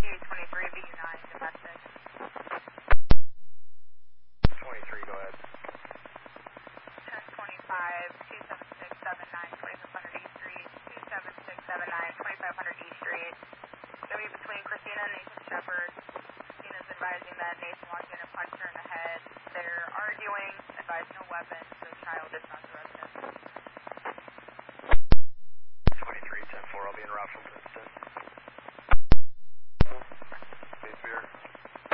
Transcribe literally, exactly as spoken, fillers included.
eight twenty-three, V nine, domestic. twenty-three, go ahead. ten twenty-five,